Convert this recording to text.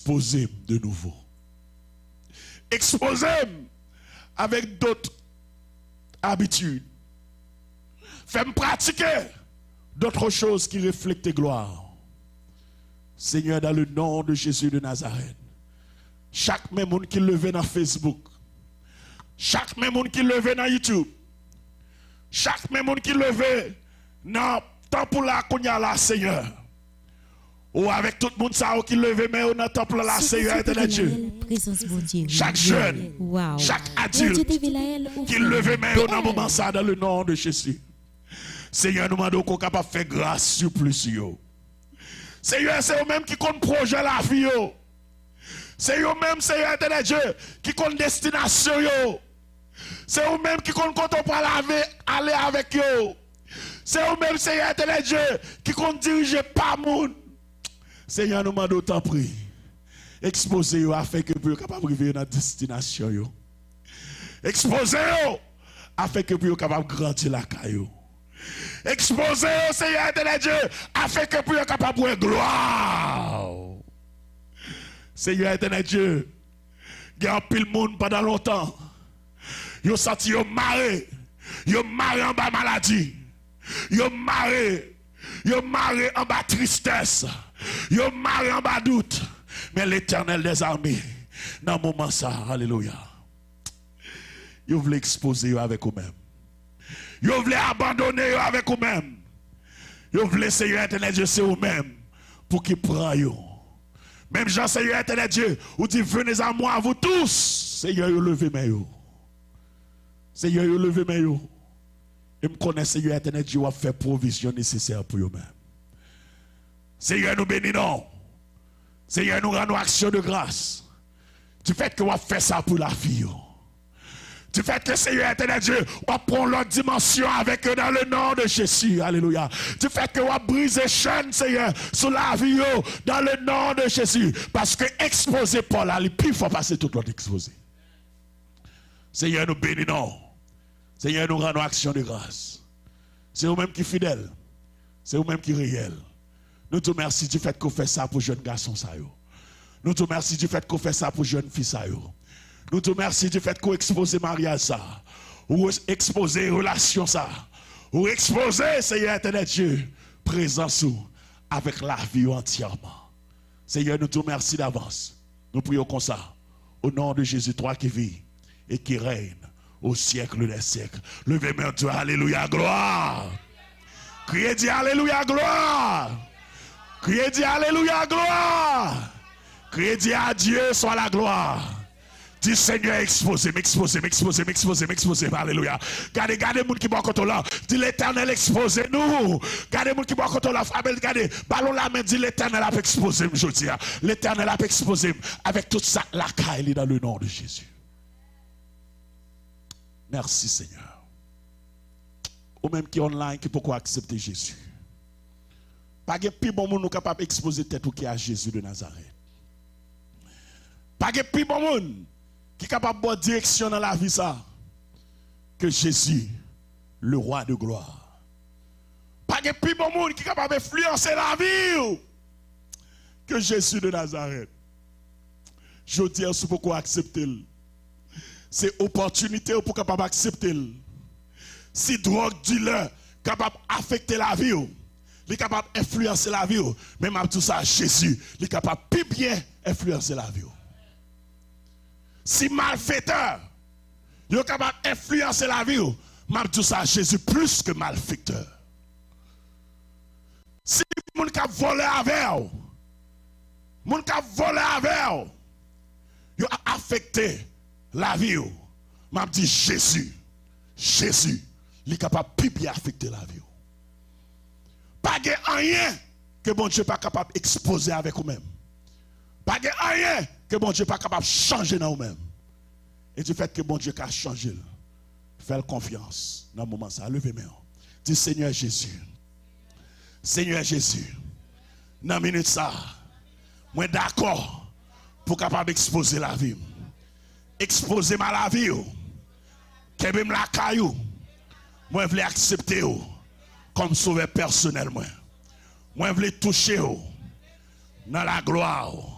exposer de nouveau. Exposer avec d'autres habitudes. Fais-moi pratiquer d'autres choses qui reflètent tes gloires. Seigneur, dans le nom de Jésus de Nazareth, chaque même monde qui levait dans Facebook, chaque même monde qui levait dans YouTube, chaque même monde qui levait dans temple là qu'on y a là, Seigneur, ou avec tout le monde ça qui levait mais dans temple là, Seigneur éternel Dieu, chaque jeune, chaque adulte qui levait mais dans moment ça dans le nom de Jésus. Seigneur, nous demandons qu'on est capable de faire grâce sur plus. Seigneur, c'est eux-mêmes qui comptent projet la vie. C'est eux-mêmes, Seigneur éternel Dieu, qui comptent destination. C'est eux-mêmes qui comptent quand on peut aller avec eux. C'est eux-mêmes, Seigneur éternel Dieu, qui comptent diriger pas monde. Seigneur, nous demandons tant prie. Exposez-vous afin que vous soyez capable de arriver dans la destination. Exposez-vous afin que vous soyez capable de grandir la caillou. Exposez-vous, Seigneur éternel Dieu, afin que vous soyez capable de gloire. Seigneur éternel Dieu, il y a un pile monde pendant longtemps. Ils ont senti marré. Ils ont marré en bas maladie. Ils ont marré en bas tristesse. Ils ont marré en bas doute. Mais l'Éternel des armées, dans le moment ça, alléluia, ils voulaient exposer avec eux-mêmes. Ils voulaient abandonner avec eux-mêmes. Ils voulaient, Seigneur éternel Dieu, c'est eux-mêmes pour qu'ils prennent. Même Jean, Seigneur éternel Dieu, vous dit venez à moi, vous tous. Seigneur, levez mes. Seigneur, levez mes. Et me connaît, Seigneur éternel Dieu, va faire provision nécessaire pour eux-mêmes. Seigneur, nous bénissons. Seigneur, nous rendons action de grâce. Du fait que vous fait ça pour la vie. Du fait que Seigneur éternel Dieu, on prend l'autre dimension avec eux dans le nom de Jésus. Alléluia. Du fait que on brise les chaînes, Seigneur, sur la vie dans le nom de Jésus. Parce que exposer Paul, il faut passer tout l'autre exposé. Seigneur, nous bénissons. Seigneur, nous rendons action de grâce. C'est vous-même qui est fidèle. C'est vous-même qui est réel. Nous te remercions du fait qu'on fait ça pour jeunes garçons. Nous te remercions du fait qu'on fait ça pour jeunes filles. Nous te remercions du fait qu'on expose mariage ça. Ou expose relation ça. Ou expose, Seigneur éternel Dieu, présence avec la vie entièrement. Seigneur, nous te remercions d'avance. Nous prions comme ça. Au nom de Jésus, toi qui vis et qui règne au siècle des siècles. Levez-moi, Dieu, alléluia, gloire. Criez, dit alléluia, gloire. Criez, dit alléluia, gloire. Criez, dit à Dieu soit la gloire. Dis Seigneur, exposez, alléluia. Gardez les gens qui boivent contre là. Dis l'Éternel, exposez-nous. Gardez les gens qui boivent contre là. Gardez, ballon la main, dis l'Éternel a exposé, je dis. L'Éternel a exposé avec tout ça, la caille dans le nom de Jésus. Merci Seigneur. Ou même qui est online, qui peut accepter Jésus. Pas de plus bon monde capable d'exposer tête ou qui a Jésus de Nazareth. Pas de plus bon monde qui est capable de direction dans la vie ça que Jésus, le roi de gloire. Pas de plus bon monde qui est capable d'influencer la vie que Jésus de Nazareth. Je dis à ce pourquoi accepter. C'est opportunité pour capable accepter. Si drogue dealer capable d'affecter la vie, il est capable d'influencer la vie, même à tout ça, Jésus, il est capable de bien influencer la vie. Si malfaiteur, il est capable d'influencer la vie, même tout ça, Jésus plus que malfaiteur. Si mon cap volé avec, mon cap volé avec, il a affecté la vie. M'a dit Jésus, il est capable de bien affecter la vie. Pas de rien que bon Dieu n'est pas capable d'exposer avec vous-même. Pas de rien que bon Dieu n'est pas capable de changer dans vous-même. Et du fait que bon Dieu a changé, faites confiance dans le moment ça. Levez-moi. Dis Seigneur Jésus, dans la minute ça, moi d'accord pour capable d'exposer la vie. Exposer ma vie. Que même la caillou. Moi je veux accepter comme sauveur personnel. Moi je veux toucher dans la gloire.